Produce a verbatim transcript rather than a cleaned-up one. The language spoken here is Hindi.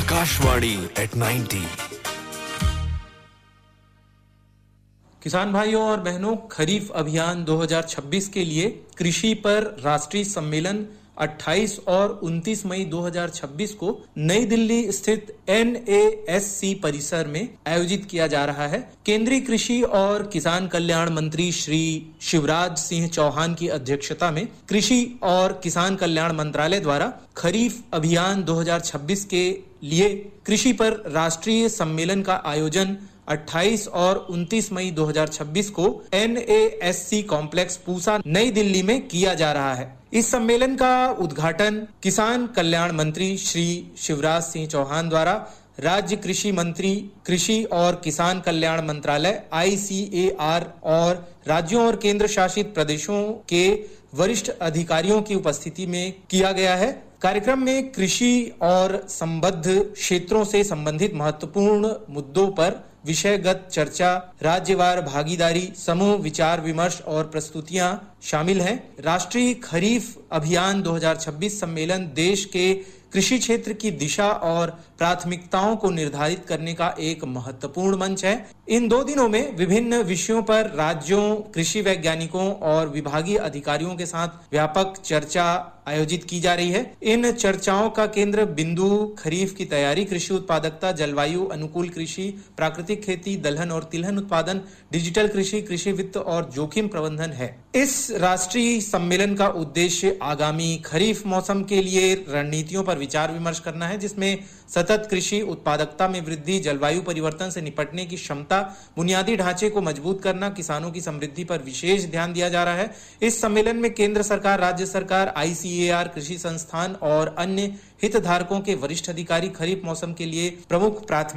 Akashvani eight ninety. किसान भाइयों और बहनों, खरीफ अभियान दो हज़ार छब्बीस के लिए कृषि पर राष्ट्रीय सम्मेलन अट्ठाईस और उनतीस मई दो हज़ार छब्बीस को नई दिल्ली स्थित एन ए एस सी परिसर में आयोजित किया जा रहा है। केंद्रीय कृषि और किसान कल्याण मंत्री श्री शिवराज सिंह चौहान की अध्यक्षता में कृषि और किसान कल्याण मंत्रालय द्वारा खरीफ अभियान दो हज़ार छब्बीस के लिए कृषि पर राष्ट्रीय सम्मेलन का आयोजन अट्ठाईस और उनतीस मई दो हज़ार छब्बीस को N A S C complex Pusa नई दिल्ली में किया जा रहा है। इस सम्मेलन का उद्घाटन किसान कल्याण मंत्री श्री शिवराज सिंह चौहान द्वारा राज्य कृषि मंत्री कृषि और किसान कल्याण मंत्रालय आई सी ए आर और राज्यों और केंद्र शासित प्रदेशों के वरिष्ठ अधिकारियों की उपस्थिति में किया गया है। कार्यक्रम में कृषि और संबद्ध क्षेत्रों से संबंधित महत्वपूर्ण मुद्दों पर विषयगत चर्चा, राज्यवार भागीदारी, समूह विचार विमर्श और प्रस्तुतियां शामिल हैं। राष्ट्रीय खरीफ अभियान दो हज़ार छब्बीस सम्मेलन देश के कृषि क्षेत्र की दिशा और प्राथमिकताओं को निर्धारित करने का एक महत्वपूर्ण मंच है। इन दो दिनों में विभिन्न विषयों पर राज्यों, कृषि वैज्ञानिकों और विभागीय अधिकारियों के साथ व्यापक चर्चा आयोजित की जा रही है। इन चर्चाओं का केंद्र बिंदु खरीफ की तैयारी, कृषि उत्पादकता, जलवायु अनुकूल कृषि, प्राकृतिक खेती, दलहन और तिलहन उत्पादन, डिजिटल कृषि, कृषि वित्त और जोखिम प्रबंधन है। इस राष्ट्रीय सम्मेलन का उद्देश्य आगामी खरीफ मौसम के लिए रणनीतियों पर विचार विमर्श करना है, जिसमें सतत कृषि, उत्पादकता में वृद्धि, जलवायु परिवर्तन से निपटने की क्षमता, बुनियादी ढांचे को मजबूत करना, किसानों की समृद्धि पर विशेष ध्यान दिया जा रहा है। इस सम्मेलन में केंद्र सरकार, राज्य सरकार, आई सी ए आर, कृषि संस्थान और अन्य हितधारकों के वरिष्ठ अधिकारी खरीफ मौसम के लिए प्रमुख प्राथमिक